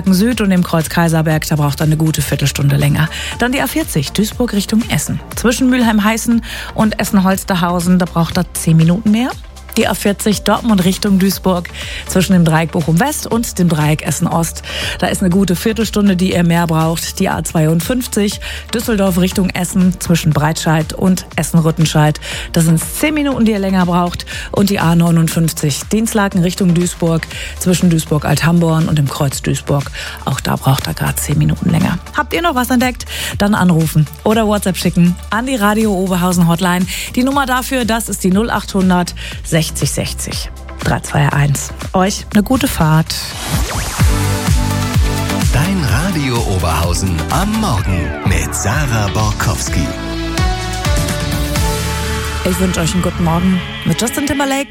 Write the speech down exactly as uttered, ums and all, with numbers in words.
Saarbrücken Süd und dem Kreuz Kaiserberg, da braucht er eine gute Viertelstunde länger. Dann die A vierzig, Duisburg Richtung Essen. Zwischen Mülheim-Heißen und Essen-Holsterhausen, da braucht er zehn Minuten mehr. Die A vierzig Dortmund Richtung Duisburg zwischen dem Dreieck Bochum West und dem Dreieck Essen Ost. Da ist eine gute Viertelstunde, die ihr mehr braucht. Die A zweiundfünfzig Düsseldorf Richtung Essen zwischen Breitscheid und Essen-Rüttenscheid. Da sind es zehn Minuten, die ihr länger braucht. Und die A neunundfünfzig Dinslaken Richtung Duisburg zwischen Duisburg-Althamborn und dem Kreuz Duisburg. Auch da braucht er gerade zehn Minuten länger. Habt ihr noch was entdeckt? Dann anrufen oder WhatsApp schicken an die Radio Oberhausen Hotline. Die Nummer dafür, das ist die null achthundert sechzig sechzig drei zwei eins. Euch eine gute Fahrt. Dein Radio Oberhausen am Morgen mit Sarah Borkowski. Ich wünsche euch einen guten Morgen mit Justin Timberlake.